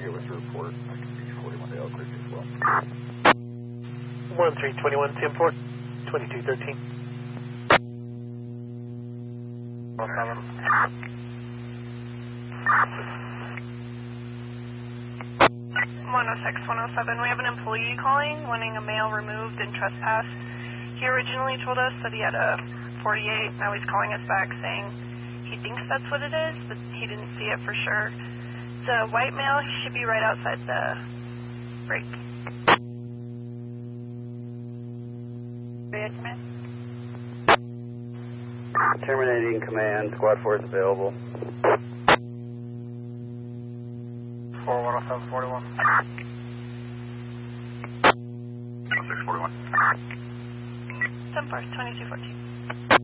here with your report. I can be 41 to Elk Ridge as well. 1321, Tim Ford, 2213. 106-107, we have an employee calling, wanting a male removed and trespassed. He originally told us that he had a 48, now he's calling us back saying he thinks that's what it is, but he didn't see it for sure. It's a white male, he should be right outside the break. Terminating command, squad 4 is available. 410741. 1641. 10-4, 2214.